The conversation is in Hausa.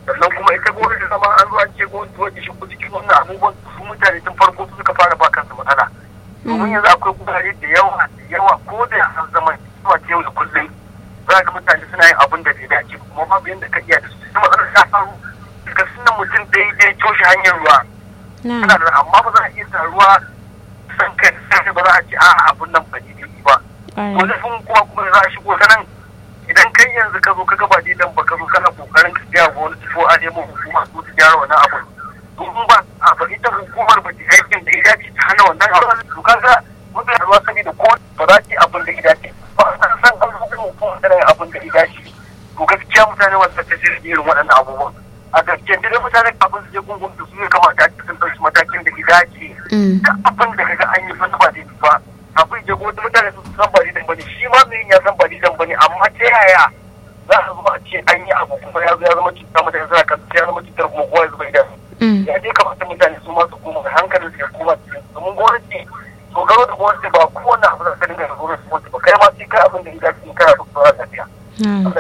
sannan kuma ita gwamnati da zama an zo an ce gwamnati wanda shi cikin wannan abubuwan su mutane tun farko su suka fara ba kansu matsala domin yanzu akwai gurare da yawa ko da an zama zuwa ce da kullum za ga mutane suna yin abin da bai dace kuma babu yadda ka iya da su sai matsalar ta faru daga sunan mutum daidai toshe hanyar ruwa amma ba za a iya ruwa san kai sai ba za a ce a abun nan ba daidai ba wani sun kuma za a shigo ta nan idan kai yanzu ka zo ka gaba daidan ba ka zo kana kokarin ka biya ga wani ko a nemo hukuma su ta gyara wannan abun domin ba a ba ita hukumar ba ta aikin da ya dace ta hana wannan abun to kaga mutane ruwa saboda ko ba za ta yi abin da ya dace ba a san an zo hukuma tana yin abin da ya dace to gaskiya mutane wanda ta ce irin waɗannan abubuwan a gaskiya dai mutane kafin su je gungun da su ne kamata a cikin ɗauki matakin da ya dace da abin da kaga an yi fa ba daidai ba abin da wasu mutane su san ba daidai bane shi ma mai ya san ba daidai bane amma ta yaya za a zo a ce an yi abu kuma ya zama cuta mutane suna kan ya zama cutar kuma kowa ya zuba idan ya dai kamata mutane su ma su koma da hankalin su ya koma domin gwamnati dogaro da gwamnati ba kowane abu da ka dinga da gwamnati ba kai ma sai kai abin da ya dace in kana da tsoron lafiya